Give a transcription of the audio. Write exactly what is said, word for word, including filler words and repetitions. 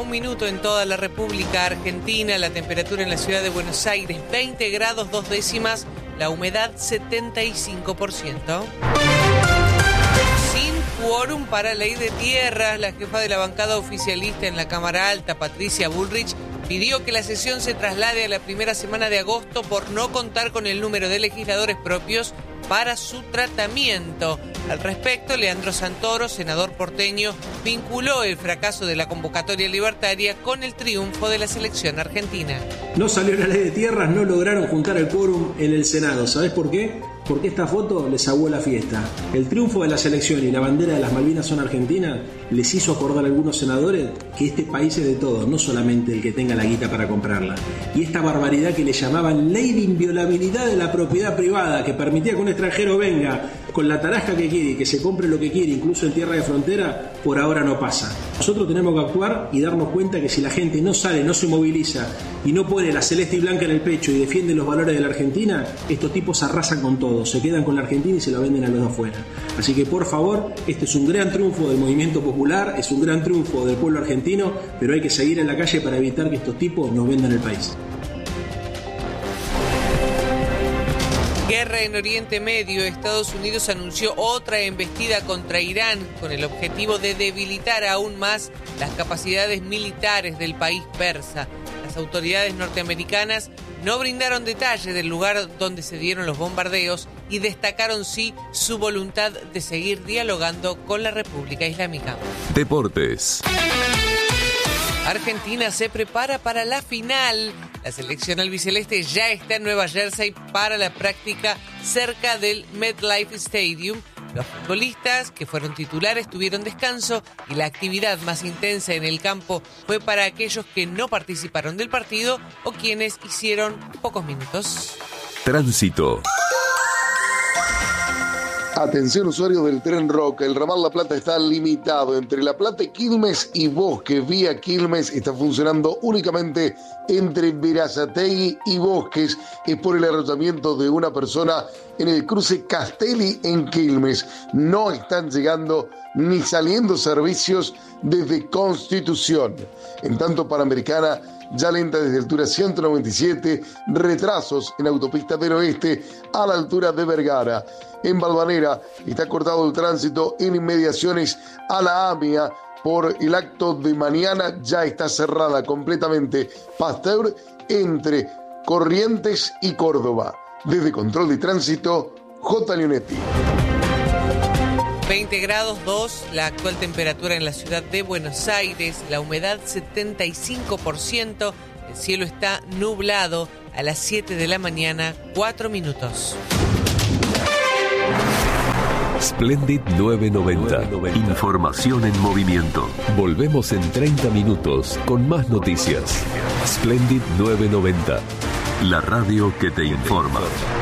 un minuto en toda la República Argentina. La temperatura en la ciudad de Buenos Aires, veinte grados dos décimas. La humedad, setenta y cinco por ciento. Sin quórum para ley de tierras, la jefa de la bancada oficialista en la Cámara Alta, Patricia Bullrich, pidió que la sesión se traslade a la primera semana de agosto por no contar con el número de legisladores propios para su tratamiento. Al respecto, Leandro Santoro, senador porteño, vinculó el fracaso de la convocatoria libertaria con el triunfo de la selección argentina. No salió la ley de tierras, no lograron juntar el quórum en el Senado. ¿Sabés por qué? Porque esta foto les aguó la fiesta. El triunfo de la selección y la bandera de las Malvinas son argentinas les hizo acordar a algunos senadores que este país es de todos, no solamente el que tenga la guita para comprarla. Y esta barbaridad que le llamaban ley de inviolabilidad de la propiedad privada, que permitía que un extranjero venga con la tarasca que quiere y que se compre lo que quiere, incluso en tierra de frontera, por ahora no pasa. Nosotros tenemos que actuar y darnos cuenta que si la gente no sale, no se moviliza y no pone la celeste y blanca en el pecho y defiende los valores de la Argentina, estos tipos arrasan con todo, se quedan con la Argentina y se la venden a los de afuera. Así que por favor, este es un gran triunfo del movimiento popular, es un gran triunfo del pueblo argentino, pero hay que seguir en la calle para evitar que estos tipos nos vendan el país. Guerra en Oriente Medio. Estados Unidos anunció otra embestida contra Irán con el objetivo de debilitar aún más las capacidades militares del país persa. Las autoridades norteamericanas no brindaron detalles del lugar donde se dieron los bombardeos y destacaron sí su voluntad de seguir dialogando con la República Islámica. Deportes. Argentina se prepara para la final. La selección albiceleste ya está en Nueva Jersey para la práctica cerca del MetLife Stadium. Los futbolistas que fueron titulares tuvieron descanso y la actividad más intensa en el campo fue para aquellos que no participaron del partido o quienes hicieron pocos minutos. Tránsito. Atención usuarios del Tren Roca, el ramal La Plata está limitado entre La Plata, Quilmes y Bosques. Vía Quilmes está funcionando únicamente entre Berazategui y Bosques. Es por el arrollamiento de una persona en el cruce Castelli en Quilmes. No están llegando ni saliendo servicios desde Constitución. En tanto, Panamericana ya lenta desde altura ciento noventa y siete, retrasos en autopista del oeste a la altura de Vergara. En Balvanera está cortado el tránsito en inmediaciones a la AMIA por el acto de mañana, ya está cerrada completamente Pasteur entre Corrientes y Córdoba. Desde Control de Tránsito, J. Leonetti. veinte grados dos, la actual temperatura en la ciudad de Buenos Aires, la humedad setenta y cinco por ciento, el cielo está nublado a las siete de la mañana, cuatro minutos. Splendid nueve noventa. Información en movimiento. Volvemos en treinta minutos con más noticias. Splendid nueve noventa. La radio que te informa.